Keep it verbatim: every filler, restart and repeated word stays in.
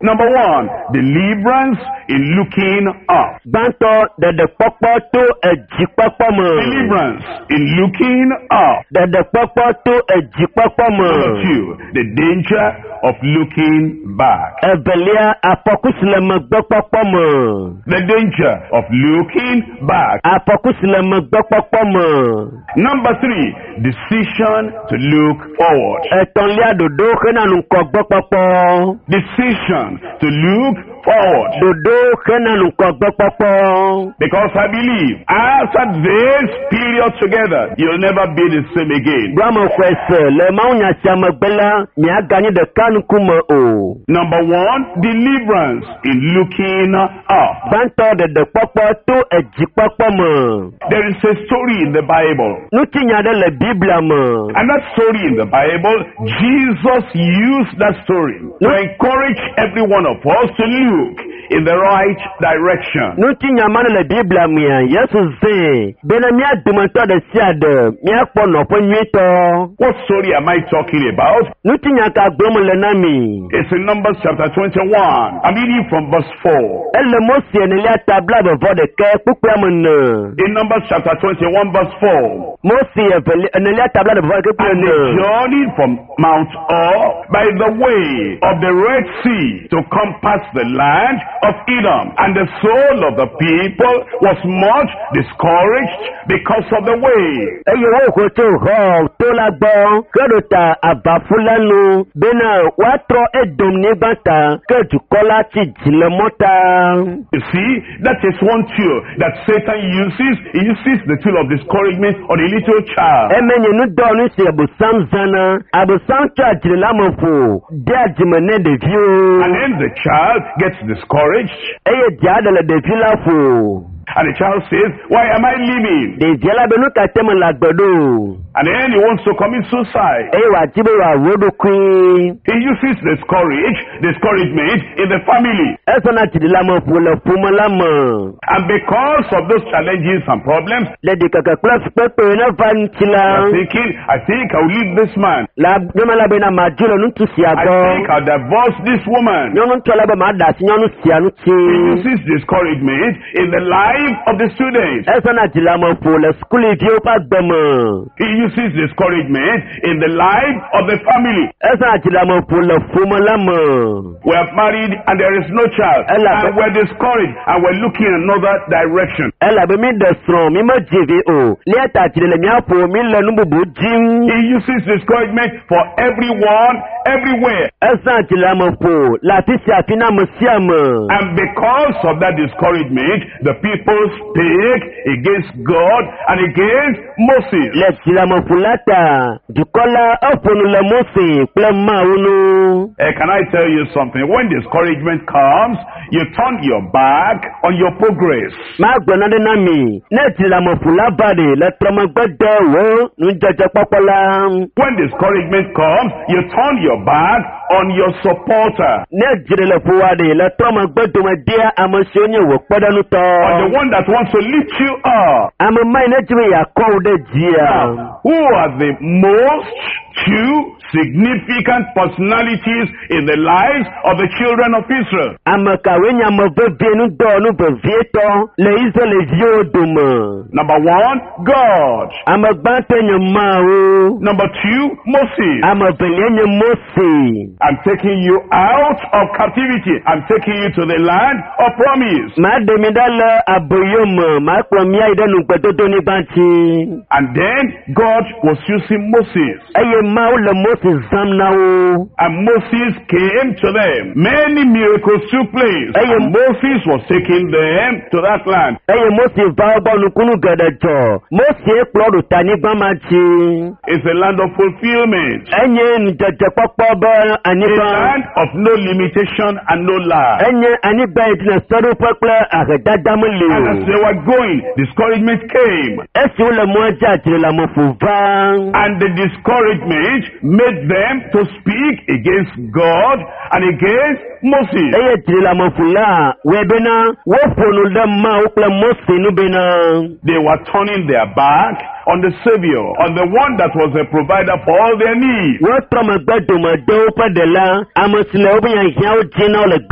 Number one, deliverance in looking up. Banto de de popo to e jipapa mo. Deliverance in looking up. De de popo to e jipapa mo. Number two, the danger of looking back. Evelia apokusle me gbopopo mo. The danger of looking back. Apokusle me gbopopo mo. Number three, decision to look forward. Etonlia dodo kena nko gbopopo. Decision to look forward. Dodo kena nko gbopopo. Because I believe after this period together, you'll never be the same again. Brahma kwese le maunya chama bela mi aganye de kanu kuma o. Number one, deliverance in looking up. Banto de de popo to e jipopo mo. There is a story in the Bible. Nutinya de le Biblia mo. And that story in the Bible, Jesus used that story to encourage every one of us to look in the right direction. Nutinya mana le Biblia mo ya Yesu ze. Bena mi adumanto de siade mi akpo no po nwito. What story am I talking about? Nutinya ka gbomo le nami. It's in Numbers chapter twenty-one. I'm reading from verse four. Elle mosie ne lia tabla be vo de ke pupra mo ne. In Numbers chapter twenty-one verse four. Mosie ne lia tabla de vo ke pupra And ne. they journeyed from Mount Or by the way of the Red Sea to compass the land of Edom. And the soul of the people was much discouraged because of the way. Eye wo ko to ho to la gbo kedota abafulanu bena watro edom ni bata kedukola ti jile mota. You see, that is one tool that Satan uses. He uses the tool of discouragement on a little child. Emenye nu do nu se abu samzana abu samcha jile lamofo dia jimene de view. And then the child gets discouraged. Eye dia de le de vila fo. And the child says, why am I living? De diala benu katema la gbedo. And then he wants to commit suicide. Eye wa jibe wa rodo kwi. He uses discourage, discouragement in the family. Eso na jile lamofo le fumo lamo. And because of those challenges and problems, Le de kaka class pepe na van I'm chila. thinking, I think I'll leave this man. La dema la bena majulo nu tusi I ago. think I'll divorce this woman. Nyɔnu ŋutɔ la be ma da si nyɔnu sia He ŋuti. uses discouragement in the life of the students. Esɔna dzilamefo le sukuliviwo ƒe agbeme. He uses discouragement in the life of the family. Esɔna dzilamefo le ƒome la me. We are married and there is no child. Ela- And we're discouraged and we're looking in another direction. Elabe mi de srɔ̃ mi me dzi vi o. Lia ta dzri le miaƒo mi le nu bubu dzim. He uses discouragement for everyone, everywhere. Esɔna dzilamefo le afi sia afi na ame sia me. And because of that discouragement, the people speak against God and against Moses. Le dzilamefo la ta dukɔ la eƒo nu le Mose kple Mawu nu. Eh, can I tell you something? When discouragement comes, you turn your back on your progress. Ma gblɔ na ɖe na mi. Ne dzilamefo la va ɖe le trɔmegbe de wo nudzɔdzɔ kpɔkpɔ la. When discouragement comes, you turn your back on your supporter. Ne dzre le ƒo wa ɖe le trɔmegbe dome dia ame siwo nye wò On the kpɔɖenutɔ. one that wants to lift you up. Ame ma yi ne dzi be yeakɔ wo ɖe dzia. Now, who are the most two significant personalities in the lives of the children of Israel? Ame kawoe nye ame vevie nudɔ nu vevietɔ le Israelviwo dome. Number one, God. Ame gbãtɔ nye Mawu. Number two, Moses. Ame velia nye Mose. I'm taking you out of captivity. I'm taking you to the land of promise. Ma ɖe mi ɖa le aboyo me. Ma kplɔ mia yi ɖe nugbedodo ni gbãtsi. And then God was using Moses. Eye Mawu le Mose zam na wo. And Moses came to them. Many miracles took place. Hey, And Moses was taking them to that land. Eye Mose va wo gbɔ nukunu geɖe dzɔ. Mose kplɔ ɖo ta anyigba ma dzi. It's a land of fulfillment. Enye nudzɔdzɔkpɔkpɔ be A anyigba. land of no limitation and no lie. Enye anyigba yi dzi le sɔɖoƒe kple ahedada me li And as o. they were going, discouragement came. Esi wole mɔa dzi adzrelamefo va. And the discouragement made them to speak against God and against Moses. Eye adzrelamefo la wɔe bena woƒo nu ɖe Mawu kple Mose nu bena. They were turning their back on the Savior, on the one that was a provider for all their needs. Wotrɔ megbe dome de woƒe ɖela. Ame si le woƒe hiahiãwo dzi na wo le